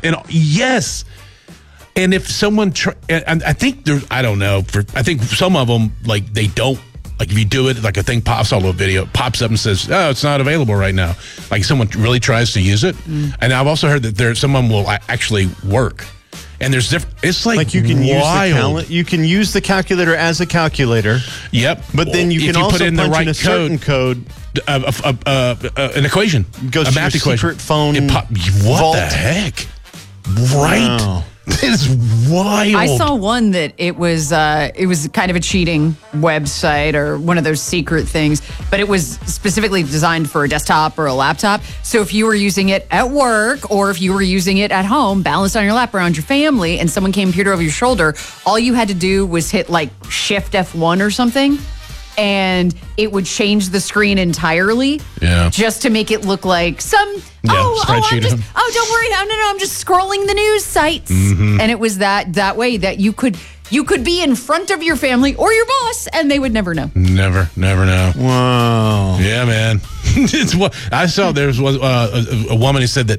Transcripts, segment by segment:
And yes. And if someone, and I think I don't know, I think some of them, like, they don't, like, if you do it, like a thing pops, a video pops up and says, oh, it's not available right now. Like, someone really tries to use it. And I've also heard that someone will actually work. And there's different, it's like you can wild. you can use the calculator as a calculator. Yep. But then you can also put in the right a certain code. An equation. Goes a to math your equation. secret phone What vault. the heck? Right. Wow. It's wild. I saw one that it was kind of a cheating website or one of those secret things, but it was specifically designed for a desktop or a laptop. So if you were using it at work or if you were using it at home, balanced on your lap around your family, and someone came peered over your shoulder, all you had to do was hit like Shift F1 or something, and it would change the screen entirely. Yeah. Just to make it look like some. Spreadsheet. Don't worry. No, I'm just scrolling the news sites. Mm-hmm. And it was that way that you could be in front of your family or your boss and they would never know. Never know. Wow. Yeah, man. It's what I saw. There was a woman who said that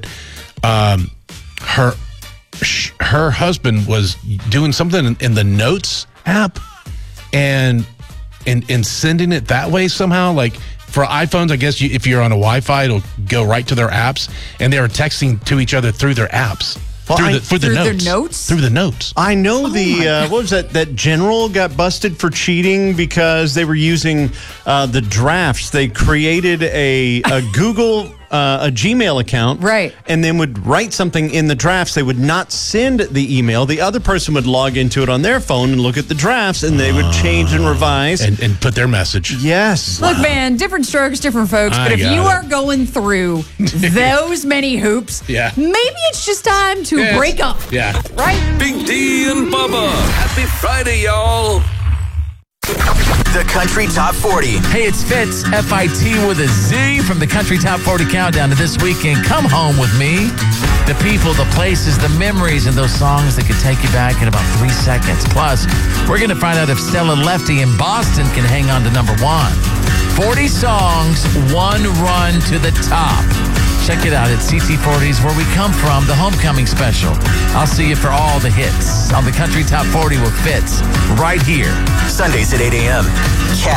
her husband was doing something in the Notes app and sending it that way somehow. Like for iPhones, I guess if you're on a Wi-Fi, it'll go right to their apps, and they were texting to each other through their apps. Through the notes. Through the notes. I know what was that? That general got busted for cheating because they were using the drafts. They created a Google a Gmail account, right? And then would write something in the drafts. They would not send the email. The other person would log into it on their phone and look at the drafts, and they would change and revise and put their message. Yes. Look, man, different strokes, different folks. But if you are going through those many hoops, maybe it's just time to break up. Yeah. Right? Big D and Bubba. Happy Friday, y'all. The Country Top 40. Hey, it's Fitz, F-I-T with a Z from the Country Top 40 Countdown to this weekend. Come home with me. The people, the places, the memories, and those songs that could take you back in about 3 seconds. Plus, we're going to find out if Stella Lefty in Boston can hang on to number 1. 40 songs, one run to the top. Check it out at CT40's Where We Come From, the homecoming special. I'll see you for all the hits on the Country Top 40 with Fitz right here. Sundays at 8 a.m.